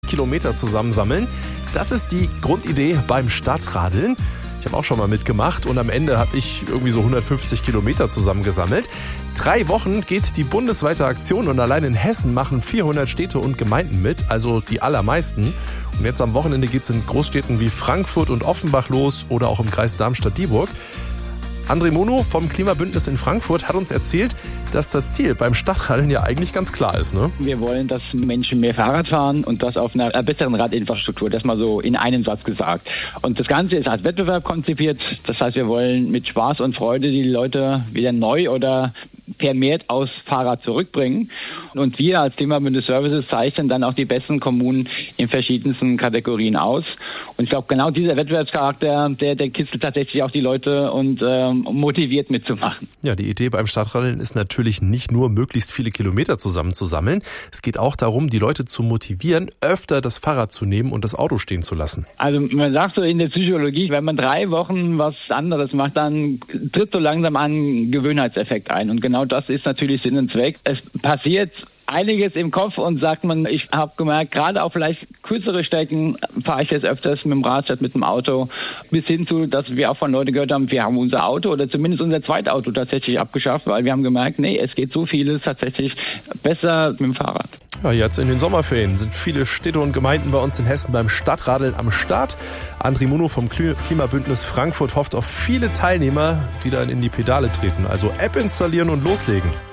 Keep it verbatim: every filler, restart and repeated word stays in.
Kilometer zusammensammeln. Das ist die Grundidee beim Stadtradeln. Ich habe auch schon mal mitgemacht und am Ende hatte ich irgendwie so hundertfünfzig Kilometer zusammengesammelt. Drei Wochen geht die bundesweite Aktion und allein in Hessen machen vierhundert Städte und Gemeinden mit, also die allermeisten. Und jetzt am Wochenende geht es in Großstädten wie Frankfurt und Offenbach los oder auch im Kreis Darmstadt-Dieburg. André Mono vom Klimabündnis in Frankfurt hat uns erzählt, dass das Ziel beim Stadtradeln ja eigentlich ganz klar ist, ne? Wir wollen, dass Menschen mehr Fahrrad fahren und das auf einer besseren Radinfrastruktur. Das mal so in einem Satz gesagt. Und das Ganze ist als Wettbewerb konzipiert. Das heißt, wir wollen mit Spaß und Freude die Leute wieder neu oder vermehrt aufs Fahrrad zurückbringen. Und wir als Klimabündnis Services zeichnen dann auch die besten Kommunen in verschiedensten Kategorien aus. Und ich glaube, genau dieser Wettbewerbscharakter, der, der kitzelt tatsächlich auch die Leute und ähm, motiviert mitzumachen. Ja, die Idee beim Stadtradeln ist natürlich nicht nur, möglichst viele Kilometer zusammenzusammeln. Es geht auch darum, die Leute zu motivieren, öfter das Fahrrad zu nehmen und das Auto stehen zu lassen. Also man sagt so in der Psychologie, wenn man drei Wochen was anderes macht, dann tritt so langsam ein Gewöhnheitseffekt ein. Und genau das ist natürlich Sinn und Zweck. Es passiert einiges im Kopf und sagt man, ich habe gemerkt, gerade auf vielleicht kürzere Strecken fahre ich jetzt öfters mit dem Rad statt mit dem Auto, bis hin zu, dass wir auch von Leuten gehört haben, wir haben unser Auto oder zumindest unser Zweitauto tatsächlich abgeschafft, weil wir haben gemerkt, nee, es geht so vieles tatsächlich besser mit dem Fahrrad. Ja, jetzt in den Sommerferien sind viele Städte und Gemeinden bei uns in Hessen beim Stadtradeln am Start. André Mono vom Klimabündnis Frankfurt hofft auf viele Teilnehmer, die dann in die Pedale treten. Also App installieren und loslegen.